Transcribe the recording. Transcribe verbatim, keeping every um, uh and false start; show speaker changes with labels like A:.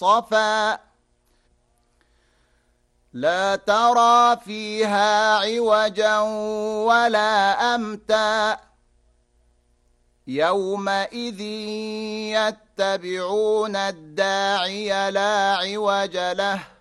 A: صفا لا ترى فيها عوجا ولا أمتا يومئذ يتبعون الداعي لا عوج له